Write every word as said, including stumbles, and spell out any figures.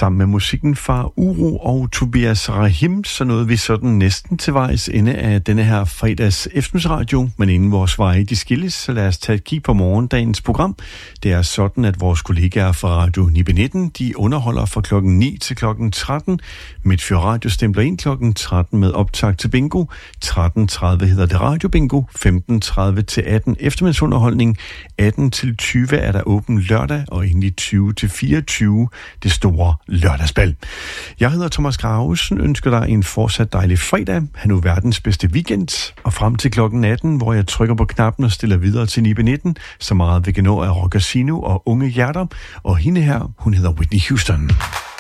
Sammen med musikken fra Uro og Tobias Rahim, så nåede vi sådan næsten til vejs ende af denne her fredags eftermiddagsradio. Men inden vores veje de skilles, så lad os tage et kig på morgendagens program. Det er sådan, at vores kollegaer fra Radio ni nitten, de underholder fra klokken ni til klokken tretten. Midtfyr Radio stempler ind klokken tretten med optag til bingo. tretten tredive hedder det Radio Bingo. femten tredive til atten eftermiddagsunderholdning. atten til tyve er der åben lørdag, og endelig tyve til fireogtyve det store lørdagsbal. Jeg hedder Thomas Gravesen, ønsker dig en fortsat dejlig fredag. Ha' nu verdens bedste weekend. Og frem til klokken atten, hvor jeg trykker på knappen og stiller videre til ni nitten, så meget vi kan nå af Rock Casino og Unge Hjerter. Og hende her, hun hedder Whitney Houston.